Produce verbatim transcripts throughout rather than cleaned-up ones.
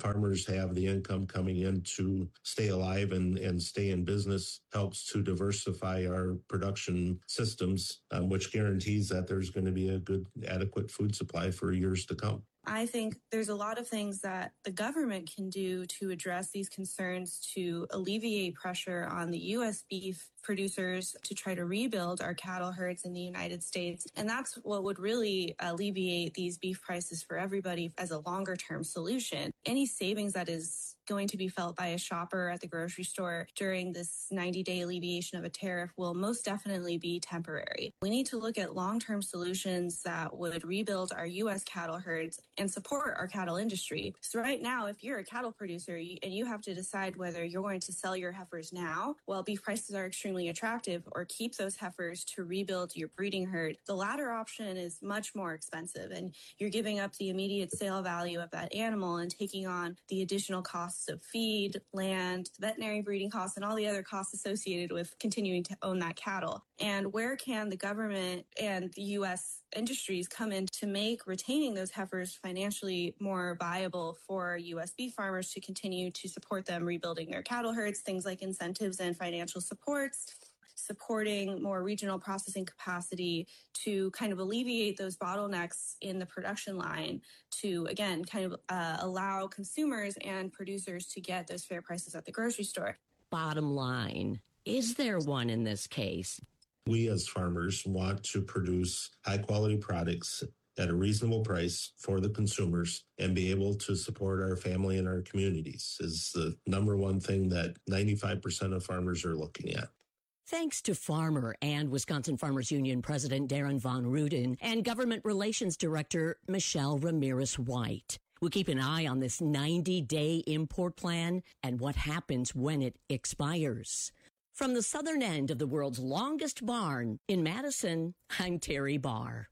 farmers have the income coming in to stay alive and, and stay in business helps to diversify our production systems, um, which guarantees that there's going to be a good, adequate food supply for years to come. I think there's a lot of things that the government can do to address these concerns to alleviate pressure on the U S beef producers to try to rebuild our cattle herds in the United States. And that's what would really alleviate these beef prices for everybody as a longer term solution. Any savings that is going to be felt by a shopper at the grocery store during this ninety day alleviation of a tariff will most definitely be temporary. We need to look at long-term solutions that would rebuild our U S cattle herds and support our cattle industry. So right now, if you're a cattle producer and you have to decide whether you're going to sell your heifers now while beef prices are extremely attractive or keep those heifers to rebuild your breeding herd, the latter option is much more expensive and you're giving up the immediate sale value of that animal and taking on the additional costs of feed, land, veterinary breeding costs, and all the other costs associated with continuing to own that cattle. And where can the government and the U S industries come in to make retaining those heifers financially more viable for U S beef farmers to continue to support them rebuilding their cattle herds, things like incentives and financial supports, supporting more regional processing capacity to kind of alleviate those bottlenecks in the production line to, again, kind of uh, allow consumers and producers to get those fair prices at the grocery store. Bottom line, is there one in this case? We as farmers want to produce high quality products at a reasonable price for the consumers and be able to support our family and our communities is the number one thing that ninety-five percent of farmers are looking at. Thanks to farmer and Wisconsin Farmers Union President Darren Von Ruden and Government Relations Director Michelle Ramirez-White. We'll keep an eye on this ninety day import plan and what happens when it expires. From the southern end of the world's longest barn in Madison, I'm Terry Barr.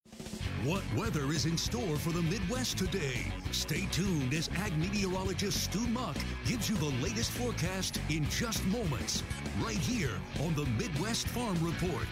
What weather is in store for the Midwest today? Stay tuned as ag meteorologist Stu Muck gives you the latest forecast in just moments, right here on the Midwest Farm Report.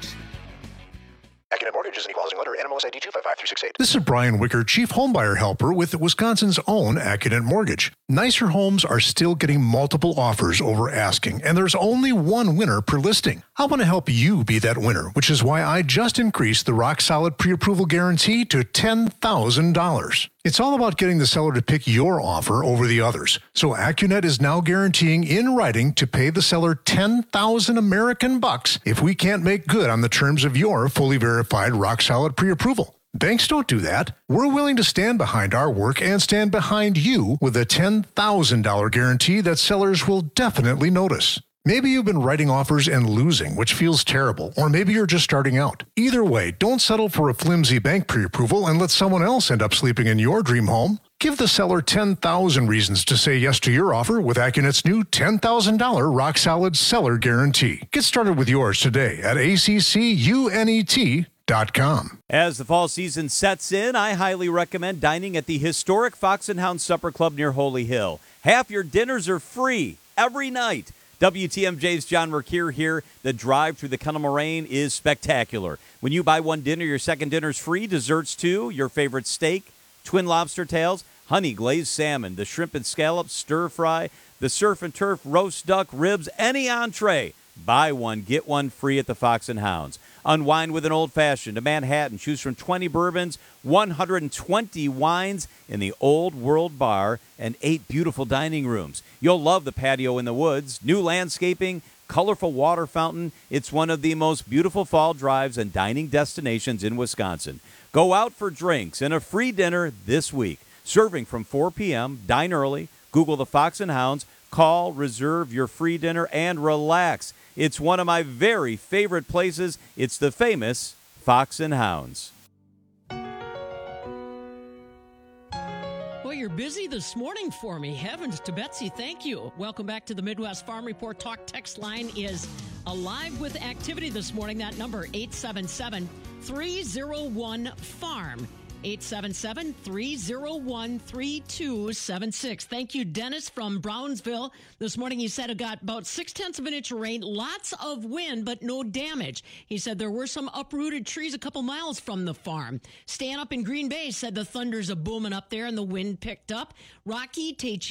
Accunet Mortgage is an equal housing lender. N M L S I D two five five three six eight. This is Brian Wicker, Chief Homebuyer Helper with Wisconsin's own Accunet Mortgage. Nicer homes are still getting multiple offers over asking, and there's only one winner per listing. I want to help you be that winner, which is why I just increased the Rock Solid Pre-Approval Guarantee to ten thousand dollars. It's all about getting the seller to pick your offer over the others. So Accunet is now guaranteeing in writing to pay the seller ten thousand American bucks if we can't make good on the terms of your fully verified Rock Solid Pre-Approval. Banks don't do that. We're willing to stand behind our work and stand behind you with a ten thousand dollars guarantee that sellers will definitely notice. Maybe you've been writing offers and losing, which feels terrible, or maybe you're just starting out. Either way, don't settle for a flimsy bank pre-approval and let someone else end up sleeping in your dream home. Give the seller ten thousand reasons to say yes to your offer with Accunet's new ten thousand dollars Rock Solid Seller Guarantee. Get started with yours today at A C C U N E T dot com. As the fall season sets in, I highly recommend dining at the historic Fox and Hound Supper Club near Holy Hill. Half your dinners are free every night. W T M J's John Mercure here. The drive through the Kendall Moraine is spectacular. When you buy one dinner, your second dinner's free. Desserts too. Your favorite steak, twin lobster tails, honey glazed salmon, the shrimp and scallops, stir fry, the surf and turf, roast duck, ribs, any entree. Buy one, get one free at the Fox and Hounds. Unwind with an old-fashioned, a Manhattan. Choose from twenty bourbons, one hundred twenty wines in the Old World Bar, and eight beautiful dining rooms. You'll love the patio in the woods, new landscaping, colorful water fountain. It's one of the most beautiful fall drives and dining destinations in Wisconsin. Go out for drinks and a free dinner this week. Serving from four p.m., dine early, Google the Fox and Hounds, call, reserve your free dinner, and relax. It's one of my very favorite places. It's the famous Fox and Hounds. Well, you're busy this morning for me. Heavens to Betsy, thank you. Welcome back to the Midwest Farm Report. Talk text line is alive with activity this morning. That number, eight seven seven, three oh one, farm. eight seven seven, three oh one, three two seven six. Thank you, Dennis from Brownsville. This morning he said it got about six-tenths of an inch of rain, lots of wind, but no damage. He said there were some uprooted trees a couple miles from the farm. Stan up in Green Bay said the thunders are booming up there and the wind picked up. Rocky Teichi